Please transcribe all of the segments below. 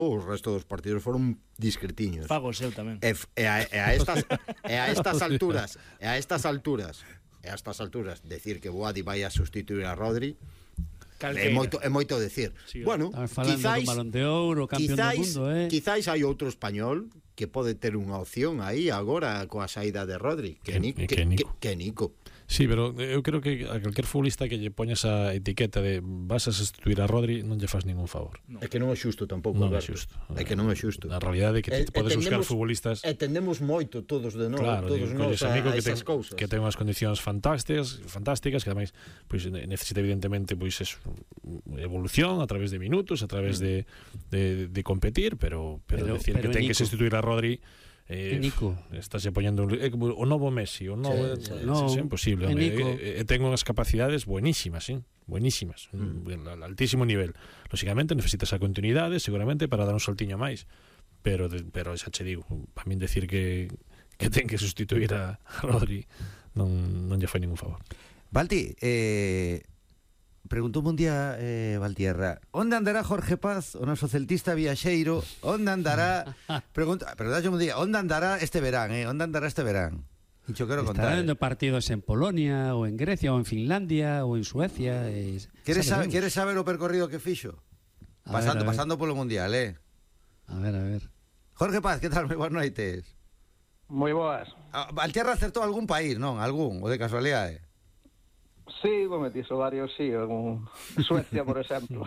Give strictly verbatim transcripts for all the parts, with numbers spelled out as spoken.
os resto dos partidos foron discretiños. Fago o seu tamén. E, e, a, e, a estas, e a estas alturas, e a estas alturas, e a estas alturas, decir que Boadi vai a sustituir a Rodri, é moito, é moito decir. Sí, bueno, quizáis, Balón de Ouro, campeón quizáis, do mundo, eh? quizáis hai outro español que pode ter unha opción aí agora coa saída de Rodri, que, que, Nico, que, que, Nico. que, que Nico. Sí, pero eu creo que a calquer futbolista que lle poñas a etiqueta de vas a sustituir a Rodri non lle faz ningún favor. No. É que non é xusto tampouco, non Alberto. É xusto. É que non é xusto. A realidade é que te podes buscar futbolistas. E tendemos moito todos de novo, claro, todos nós a, a, a que esas ten, cousas. Que ten unhas condicións fantásticas, fantásticas, que ademais pois necesita evidentemente pois es evolución a través de minutos, a través de de, de competir, pero pero, pero decir pero que ten Nico. Que sustituir a Rodri Eh, Nico estás poñendo un, eh, o novo Messi, o novo sí, sí, no, é imposible. Eh, eh, ten unhas capacidades buenísimas, ¿sí? buenísimas, mm. al altísimo nivel. Lógicamente necesitas a continuidade, seguramente para dar un saltiño máis, pero pero xa che digo, para min decir que que ten que sustituir a, a Rodri non non lle fai ningún favor. Valti, eh preguntoume un día eh, Valtierra, onde andará Jorge Paz, o noso celtista viaxeiro? Onde andará? Pregunta, pero dálle un día, onde andará este verán, eh? Onde andará este verán? E cho quero contar. Está dando partidos en Polonia, ou en Grecia, ou en Finlandia, ou en Suecia. Eh, queres, saber, queres saber o percorrido que fixo? A pasando, ver, ver. pasando polo Mundial, eh? A ver, a ver. Jorge Paz, que tal? Moi boas noites. Moi boas. Ah, Valtierra acertou algún país, non? Algún, o de casualidade? Sí, vou metiso varios, sí, algún... Suecia, por exemplo.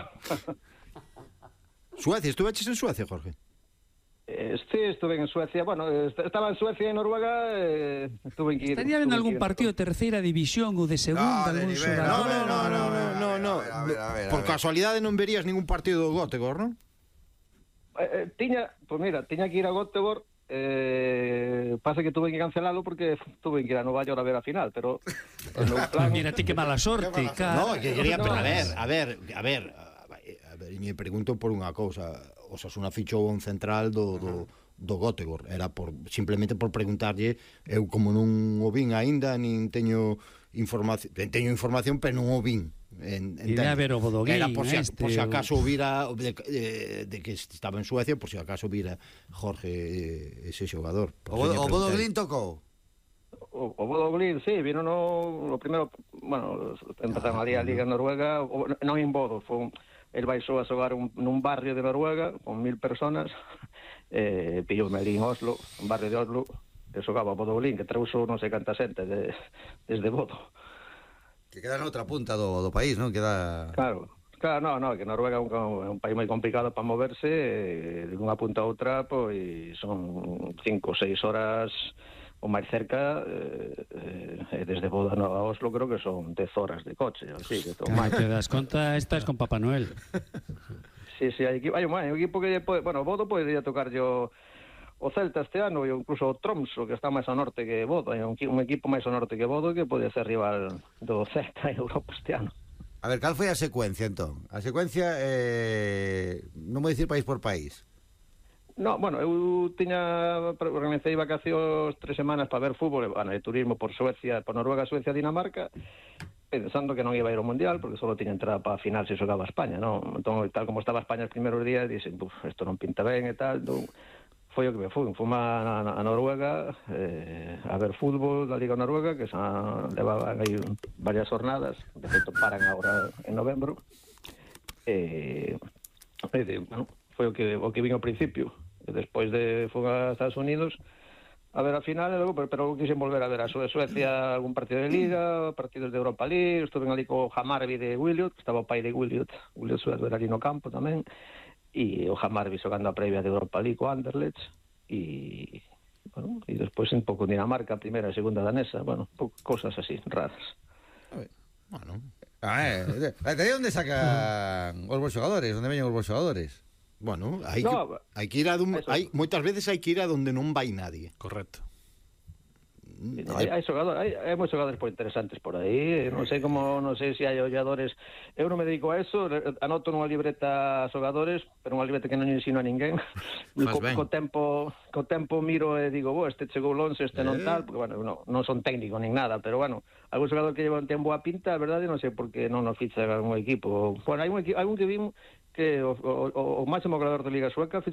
Suecia, estuveches en Suecia, Jorge? Eh, sí, estuve en Suecia, bueno, estaba en Suecia e Noruega, eh, estuve en que ir... Estaría vendo algún partido de terceira división ou de segunda, no, de algún nivel, no, no, no, no, no, no, no. Por casualidade non verías ningún partido do Göteborg, non? Eh, eh, tiña, pues mira, tiña que ir a Göteborg. Eh, pasa que tuve que cancelalo porque tuve que ir a Nova York a ver a final, pero plan... mira ti que mala sorte, cara. No, que quería, pero a ver, a ver, a ver, a ver, me pregunto por unha cousa, Osasuna fichou un central do do do Göteborg, era por simplemente por preguntarlle, eu como non o vin aínda, nin teño información, teño información, pero non o vin. En, en a ver o Bodoglín, era por si, este, por si acaso vira de, de, de que estaba en Suecia, por si acaso vira Jorge ese xogador. O, o Bodoglín tocou. O, o Bodoglín, sí, vino no, no primeiro, bueno, empezaron a Liga, Liga Noruega, o, non en Bodo, foi un, el baixou a xogar un, nun barrio de Noruega con mil personas, eh, pillou ali en Oslo, un barrio de Oslo, e xogaba o Bodoglín, que trouxo non sei canta xente de, desde Bodo. Que queda na outra punta do, do país, non? Queda... Claro, claro, no, no, que Noruega é un, un país moi complicado para moverse, e de unha punta a outra, pois son cinco ou seis horas o máis cerca, eh, desde Boda a Oslo creo que son dez horas de coche, así que todo máis. Te das conta, estás con Papá Noel. Sí, sí, hai equipo, hai un equipo que, bueno, Bodo podría tocar yo o Celta este ano, e incluso o Tromso, que está máis ao norte que Bodo, é un, un equipo máis ao norte que Bodo, que pode ser rival do Celta en Europa este ano. A ver, cal foi a secuencia, entón? A secuencia, eh, non vou dicir país por país. No, bueno, eu tiña, organizei vacacións tres semanas para ver fútbol, bueno, de turismo por Suecia, por Noruega, Suecia, Dinamarca, pensando que non iba a ir ao Mundial, porque só tiña entrada para a final se xogaba España, non? Entón, tal como estaba España os primeiros días, dixen, puf, isto non pinta ben e tal, non... Foi o que me fui, fui a, a, a Noruega eh, a ver fútbol da Liga Noruega, que xa levaban aí varias jornadas, de feito paran agora en novembro, e, e de, bueno, foi o que, o que vin ao principio, e despois de fui a Estados Unidos a ver a final, e logo, pero, pero quixen volver a ver a Suecia, algún partido de Liga, partidos de Europa League, estuve ali co Hammarby de Williot, estaba o pai de Williot, Williot Suecia era ali no campo tamén, e o Hammarby xogando a previa de Europa League co Anderlecht, e bueno, e despois un pouco Dinamarca, primeira e segunda danesa, bueno, pouco, cosas así raras. A ver, bueno, a ver, de onde sacan os bons xogadores, onde veñen os bons xogadores? Bueno, hai no, que hai que ir a dun, hai moitas veces hai que ir a donde non vai nadie. Correcto. No, hai, hai xogadores, hai, hai moi xogadores por interesantes por aí, non sei como, non sei se hai olladores. Eu non me dedico a eso, anoto nunha libreta xogadores, pero unha libreta que non ensino a ninguén. Co, co tempo, co tempo miro e digo, bo, este chegou longe, este non tal, porque bueno, non, non son técnico nin nada, pero bueno, algún xogador que lleva un tempo a pinta, a verdade, non sei por que non nos ficha un equipo. Bueno, hai un, hai un que vimos que o, o, o máximo goleador da Liga Sueca